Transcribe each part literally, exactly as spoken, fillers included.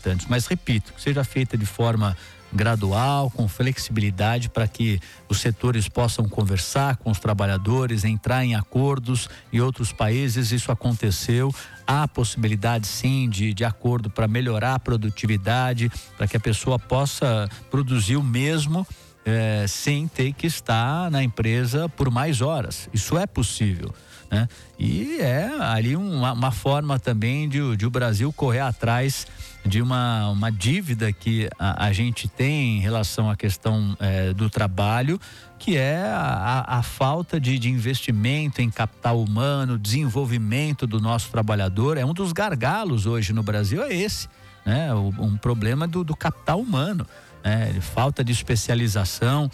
importantes. Mas repito, que seja feita de forma gradual, com flexibilidade, para que os setores possam conversar com os trabalhadores, entrar em acordos. Em outros países isso aconteceu. Há possibilidade sim de, de acordo para melhorar a produtividade, para que a pessoa possa produzir o mesmo é, sem ter que estar na empresa por mais horas. Isso é possível, né? E é ali uma, uma forma também de, de o Brasil correr atrás de uma, uma dívida que a, a gente tem em relação à questão é, do trabalho, que é a, a falta de, de investimento em capital humano, desenvolvimento do nosso trabalhador. É um dos gargalos hoje no Brasil, é esse, né? O, um problema do, do capital humano, né? Falta de especialização.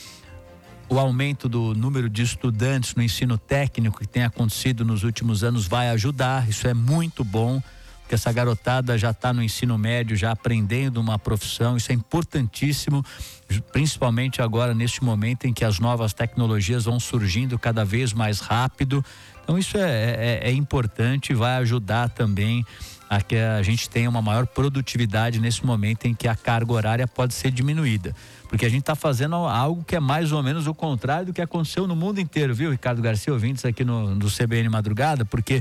O aumento do número de estudantes no ensino técnico que tem acontecido nos últimos anos vai ajudar. Isso é muito bom, porque essa garotada já está no ensino médio, já aprendendo uma profissão. Isso é importantíssimo, principalmente agora neste momento em que as novas tecnologias vão surgindo cada vez mais rápido. Então isso é, é, é importante e vai ajudar também a que a gente tenha uma maior produtividade nesse momento em que a carga horária pode ser diminuída. Porque a gente está fazendo algo que é mais ou menos o contrário do que aconteceu no mundo inteiro, viu, Ricardo Garcia, ouvintes aqui no, no C B N Madrugada, porque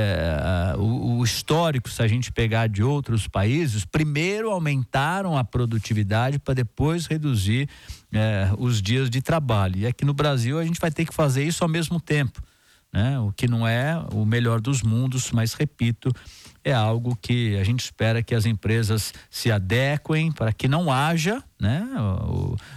é, o, o histórico, se a gente pegar de outros países, primeiro aumentaram a produtividade para depois reduzir é, os dias de trabalho. E aqui no Brasil a gente vai ter que fazer isso ao mesmo tempo, né? O que não é o melhor dos mundos, mas repito, é algo que a gente espera que as empresas se adequem para que não haja, né, o, o,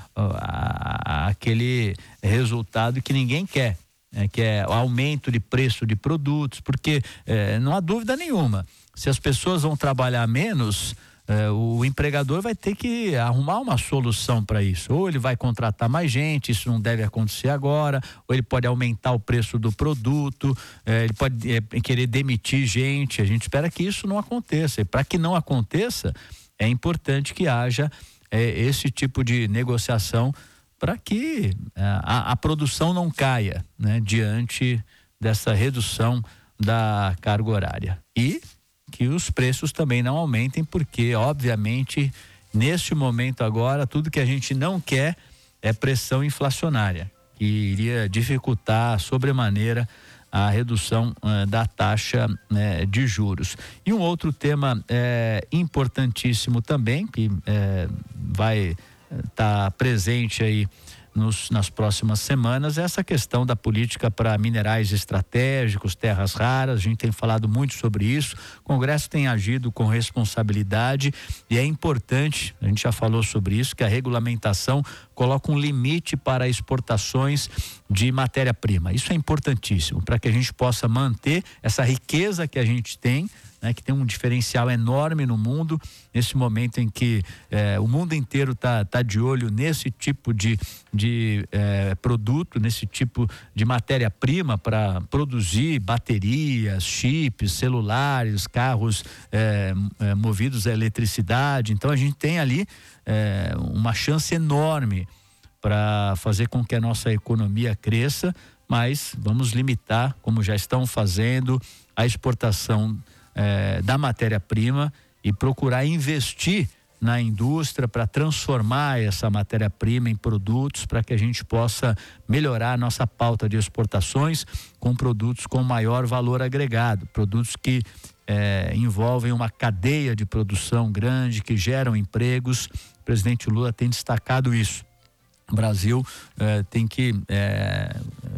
a, aquele resultado que ninguém quer, né, que é o aumento de preço de produtos, porque é, não há dúvida nenhuma, se as pessoas vão trabalhar menos, É, o empregador vai ter que arrumar uma solução para isso. Ou ele vai contratar mais gente, isso não deve acontecer agora, ou ele pode aumentar o preço do produto, é, ele pode é, querer demitir gente. A gente espera que isso não aconteça. E para que não aconteça, é importante que haja é, esse tipo de negociação para que é, a, a produção não caia, né, diante dessa redução da carga horária. E que os preços também não aumentem, porque obviamente neste momento agora tudo que a gente não quer é pressão inflacionária, que iria dificultar sobremaneira a redução uh, da taxa uh, de juros. E um outro tema uh, importantíssimo também, que uh, vai estar uh, tá presente aí Nos, nas próximas semanas, é essa questão da política para minerais estratégicos, terras raras. A gente tem falado muito sobre isso. O Congresso tem agido com responsabilidade e é importante, a gente já falou sobre isso, que a regulamentação coloca um limite para exportações de matéria-prima. Isso é importantíssimo para que a gente possa manter essa riqueza que a gente tem, né, que tem um diferencial enorme no mundo, nesse momento em que eh, o mundo inteiro tá, tá de olho nesse tipo de, de eh, produto, nesse tipo de matéria-prima para produzir baterias, chips, celulares, carros eh, eh, movidos a eletricidade. Então a gente tem ali eh, uma chance enorme para fazer com que a nossa economia cresça, mas vamos limitar, como já estão fazendo, a exportação É, da matéria-prima e procurar investir na indústria para transformar essa matéria-prima em produtos, para que a gente possa melhorar a nossa pauta de exportações com produtos com maior valor agregado, produtos que é, envolvem uma cadeia de produção grande, que geram empregos. O presidente Lula tem destacado isso. O Brasil é, tem que é,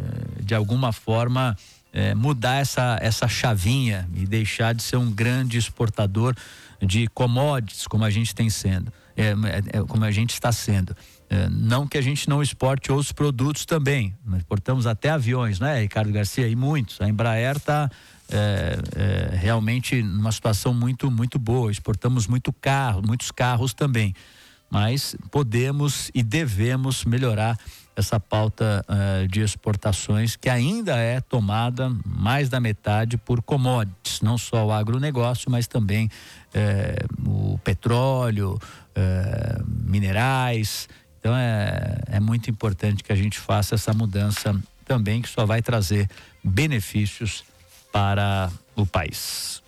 de alguma forma É, mudar essa, essa chavinha e deixar de ser um grande exportador de commodities, como a gente tem sendo, é, é, como a gente está sendo. É, não que a gente não exporte outros produtos também, nós exportamos até aviões, né, Ricardo Garcia? E muitos. A Embraer está é, é, realmente numa situação muito, muito boa. Exportamos muito carro, muitos carros também, mas podemos e devemos melhorar essa pauta uh, de exportações, que ainda é tomada mais da metade por commodities, não só o agronegócio, mas também eh, o petróleo, eh, minerais. Então é, é muito importante que a gente faça essa mudança também, que só vai trazer benefícios para o país.